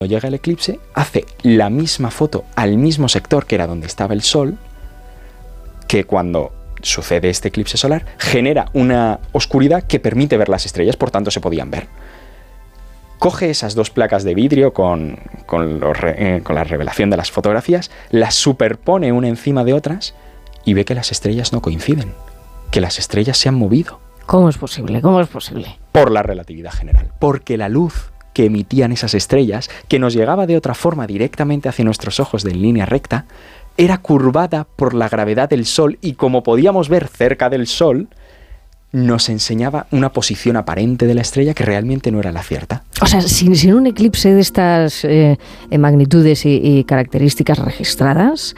llega el eclipse, hace la misma foto al mismo sector que era donde estaba el Sol, que cuando sucede este eclipse solar, genera una oscuridad que permite ver las estrellas, por tanto se podían ver. Coge esas dos placas de vidrio con la revelación de las fotografías, las superpone una encima de otras y ve que las estrellas no coinciden, que las estrellas se han movido. ¿Cómo es posible? ¿Cómo es posible? Por la relatividad general, porque la luz que emitían esas estrellas, que nos llegaba de otra forma directamente hacia nuestros ojos de en línea recta, era curvada por la gravedad del Sol y como podíamos ver cerca del Sol, nos enseñaba una posición aparente de la estrella que realmente no era la cierta. O sea, sin un eclipse de estas magnitudes y características registradas,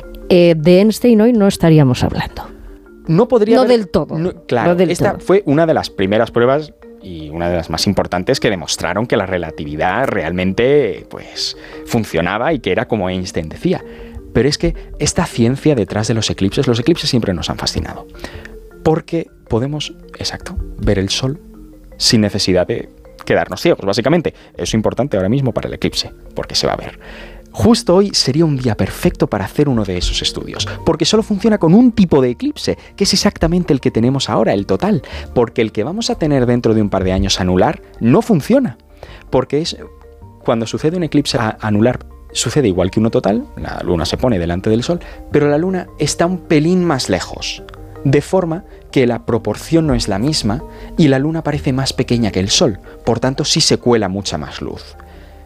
de Einstein hoy no estaríamos hablando. No podría haber, del todo. Claro, no del esta todo. Fue una de las primeras pruebas y una de las más importantes que demostraron que la relatividad realmente pues, funcionaba y que era como Einstein decía. Pero es que esta ciencia detrás de los eclipses siempre nos han fascinado. Porque podemos, ver el Sol sin necesidad de quedarnos ciegos, básicamente. Eso es importante ahora mismo para el eclipse, porque se va a ver. Justo hoy sería un día perfecto para hacer uno de esos estudios, porque solo funciona con un tipo de eclipse, que es exactamente el que tenemos ahora, el total, porque el que vamos a tener dentro de un par de años anular no funciona, porque es cuando sucede un eclipse anular, sucede igual que uno total, la Luna se pone delante del Sol, pero la Luna está un pelín más lejos, de forma que la proporción no es la misma y la Luna parece más pequeña que el Sol, por tanto sí se cuela mucha más luz.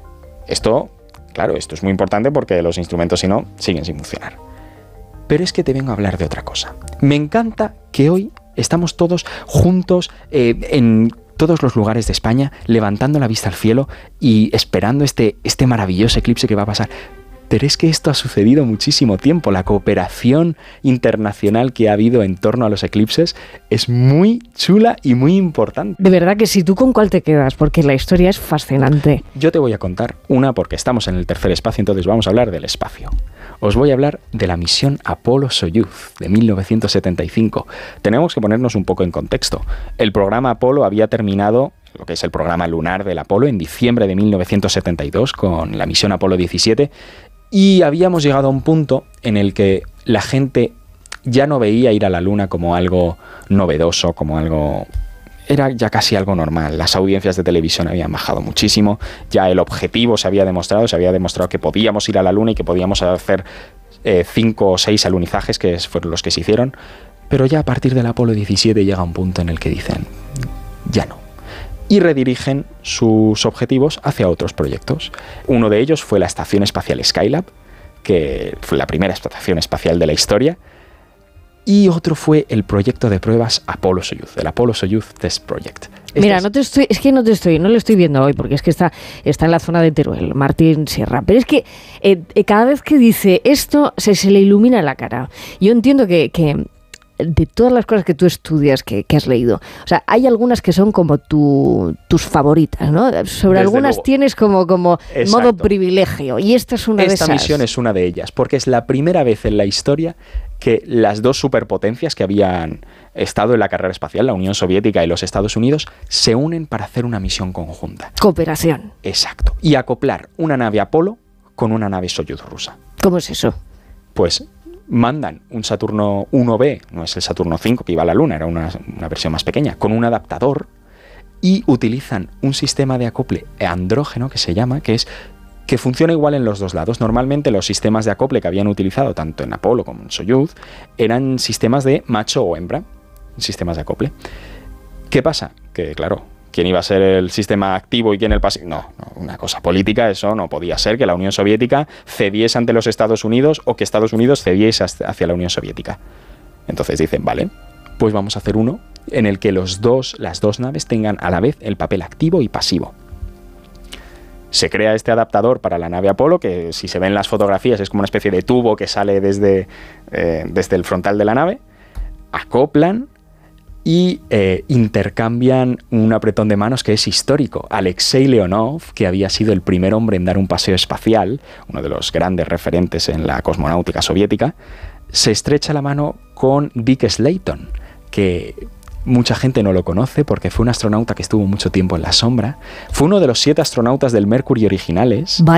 Esto es muy importante porque los instrumentos, si no, siguen sin funcionar. Pero es que te vengo a hablar de otra cosa. Me encanta que hoy estamos todos juntos en todos los lugares de España, levantando la vista al cielo y esperando este maravilloso eclipse que va a pasar. Pero es que esto ha sucedido muchísimo tiempo. La cooperación internacional que ha habido en torno a los eclipses es muy chula y muy importante. De verdad que sí. ¿Tú con cuál te quedas? Porque la historia es fascinante. Yo te voy a contar una porque estamos en el tercer espacio, entonces vamos a hablar del espacio. Os voy a hablar de la misión Apolo-Soyuz de 1975. Tenemos que ponernos un poco en contexto. El programa Apolo había terminado, lo que es el programa lunar del Apolo, en diciembre de 1972 con la misión Apolo 17 y habíamos llegado a un punto en el que la gente ya no veía ir a la Luna como algo novedoso, como algo... Era ya casi algo normal. Las audiencias de televisión habían bajado muchísimo. Ya el objetivo se había demostrado que podíamos ir a la Luna y que podíamos hacer 5 o 6 alunizajes, que fueron los que se hicieron. Pero ya a partir del Apolo 17 llega un punto en el que dicen, ya no. Y redirigen sus objetivos hacia otros proyectos. Uno de ellos fue la Estación Espacial Skylab, que fue la primera estación espacial de la historia. Y otro fue el proyecto de pruebas Apolo-Soyuz, el Apolo-Soyuz Test Project. Mira, no lo estoy viendo hoy porque es que está en la zona de Teruel, Martín Sierra. Pero es que cada vez que dice esto se le ilumina la cara. Yo entiendo que de todas las cosas que tú estudias, que has leído, o sea, hay algunas que son como tus favoritas, ¿no? Sobre Desde algunas luego. Tienes como modo privilegio, y esta es una de esas. Esta misión es una de ellas, porque es la primera vez en la historia que las dos superpotencias que habían estado en la carrera espacial, la Unión Soviética y los Estados Unidos, se unen para hacer una misión conjunta. Cooperación. Exacto. Y acoplar una nave Apolo con una nave Soyuz rusa. ¿Cómo es eso? Pues mandan un Saturno 1B, no es el Saturno 5 que iba a la Luna, era una versión más pequeña, con un adaptador, y utilizan un sistema de acople andrógeno que se llama, que funciona igual en los dos lados. Normalmente los sistemas de acople que habían utilizado tanto en Apolo como en Soyuz eran sistemas de macho o hembra, sistemas de acople. ¿Qué pasa? Que claro, ¿quién iba a ser el sistema activo y quién el pasivo? No, una cosa política, eso no podía ser, que la Unión Soviética cediese ante los Estados Unidos o que Estados Unidos cediese hacia la Unión Soviética. Entonces dicen, vale, pues vamos a hacer uno en el que las dos naves tengan a la vez el papel activo y pasivo. Se crea este adaptador para la nave Apolo, que si se ven las fotografías es como una especie de tubo que sale desde el frontal de la nave. Acoplan y intercambian un apretón de manos que es histórico. Alexei Leonov, que había sido el primer hombre en dar un paseo espacial, uno de los grandes referentes en la cosmonáutica soviética, se estrecha la mano con Dick Slayton, que Mucha gente no lo conoce porque fue un astronauta que estuvo mucho tiempo en la sombra. Fue uno de los 7 astronautas del Mercury originales.